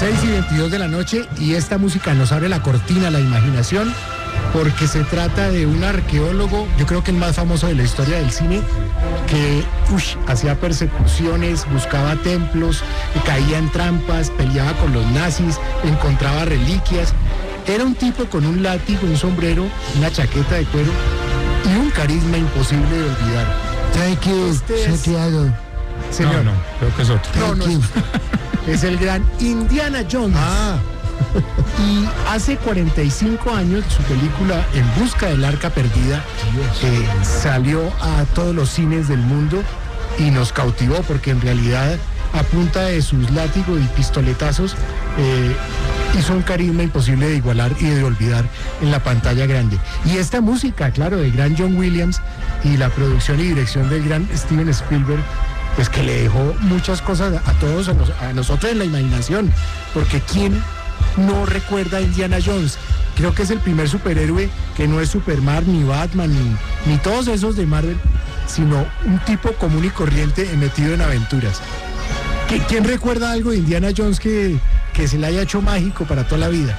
6:22 de la noche, y esta música nos abre la cortina, la imaginación, porque se trata de un arqueólogo, yo creo que el más famoso de la historia del cine, que hacía persecuciones, buscaba templos, caía en trampas, peleaba con los nazis, encontraba reliquias. Era un tipo con un látigo, un sombrero, una chaqueta de cuero y un carisma imposible de olvidar. Thank you, Santiago. Señor. No, creo que es otro. No, es el gran Indiana Jones. Y hace 45 años su película En busca del arca perdida salió a todos los cines del mundo y nos cautivó, porque en realidad a punta de sus látigos y pistoletazos hizo un carisma imposible de igualar y de olvidar en la pantalla grande. Y esta música, claro, del gran John Williams y la producción y dirección del gran Steven Spielberg, pues que le dejó muchas cosas a todos, a nosotros en la imaginación, porque ¿quién no recuerda a Indiana Jones? Creo que es el primer superhéroe que no es Superman, ni Batman, ni todos esos de Marvel, sino un tipo común y corriente metido en aventuras. ¿Quién recuerda algo de Indiana Jones que se le haya hecho mágico para toda la vida?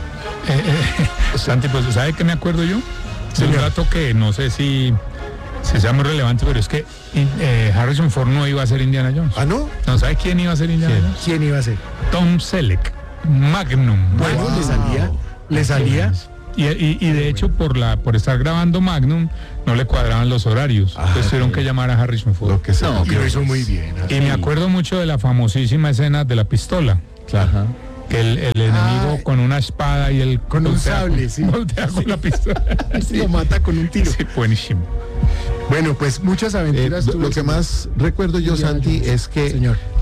Santi, pues ¿sabe qué me acuerdo yo? De un dato que no sé si sea muy relevante, pero es que Harrison Ford no iba a ser Indiana Jones. ¿Ah, no? ¿No sabe quién iba a ser Indiana Jones? ¿Quién iba a ser? Tom Selleck, Magnum. Bueno, le salía. Y de hecho por estar grabando Magnum no le cuadraban los horarios. Entonces tuvieron que llamar a Harrison Ford. Y lo hizo muy bien. Y me acuerdo mucho de la famosísima escena de la pistola. Claro. Que el enemigo con una espada y él con un sable, voltea con la pistola. Lo mata con un tiro. Sí, buenísimo. Bueno, pues muchas aventuras. Lo que más recuerdo yo, Santi, es que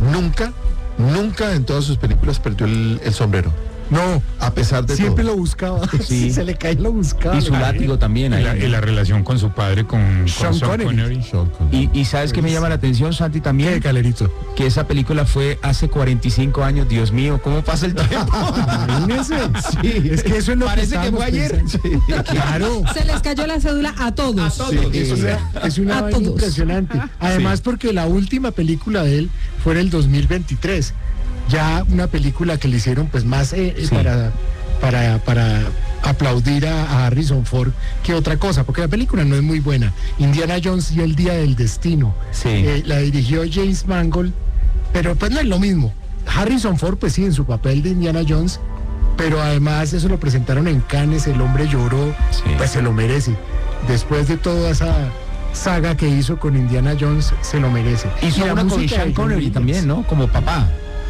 nunca en todas sus películas perdió el sombrero. No, a pesar de siempre todo. Lo buscaba. Sí. Si se le cae, lo buscaba. Y su látigo también. Y la relación con su padre, con Sean Connery. Y ¿sabes qué me llama la atención, Santi, también? ¿Qué, Calerito? Que esa película fue hace 45 años. Dios mío, ¿cómo pasa el tiempo? Imagínense. Sí, es que eso es lo Parece que fue ayer. Sí, claro. Se les cayó la cédula a todos. Sí, es una vaina impresionante. Además, porque la última película de él fue en el 2023. Ya una película que le hicieron pues más para aplaudir a Harrison Ford que otra cosa, porque la película no es muy buena. Indiana Jones y el Día del Destino. Sí. La dirigió James Mangold, pero pues no es lo mismo. Harrison Ford, pues sí, en su papel de Indiana Jones, pero además eso lo presentaron en Cannes, el hombre lloró, pues se lo merece. Después de toda esa saga que hizo con Indiana Jones, se lo merece. Hizo una con Sean Connery también, ¿no? Como papá.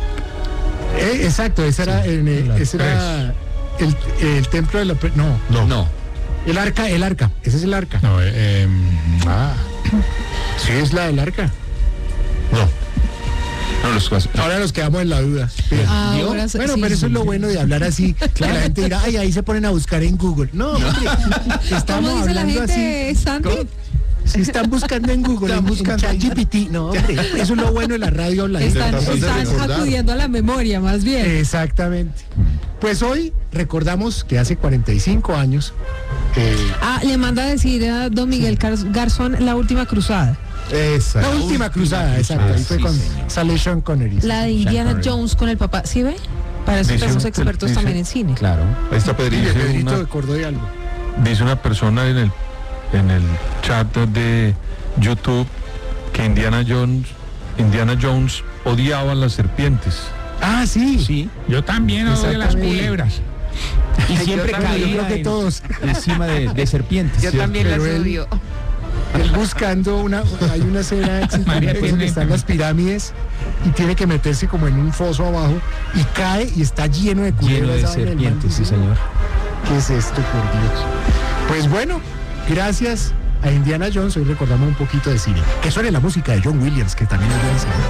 Exacto, ese era el templo de la... No. El arca, ese es el arca. No, sí, es la del arca. Ahora nos quedamos en la duda. Ahora sí, bueno, pero eso es lo bueno de hablar así. Que la gente dirá, ay, ahí se ponen a buscar en Google. No, hombre, estamos ¿cómo dice la hablando gente, así. Santi? Si están buscando en Google, en ChatGPT, no, hombre, eso es lo bueno de la radio online. Están acudiendo a la memoria, más bien. Exactamente. Pues hoy recordamos que hace 45 años... le manda a decir a don Miguel Garzón La Última Cruzada. La Última Cruzada, exacto. Ahí fue cuando sale Sean Connery. La de Indiana Jones con el papá. ¿Sí ve? Para eso somos expertos también en cine. Claro. Ahí está Pedrito acordó de algo. Dice una persona en el chat de YouTube que Indiana Jones odiaba las serpientes. Ah, sí. Sí. Yo también odio las culebras. Y siempre yo caía creo que todos. encima de serpientes. Yo también las odio. Él buscando hay una escena donde están las pirámides y tiene que meterse como en un foso abajo y cae y está lleno de culebras. Lleno de serpientes, sí, señor. ¿Qué es esto, por Dios? Pues bueno, gracias a Indiana Jones hoy recordamos un poquito de cine. Que suene la música de John Williams, que también es buenísima.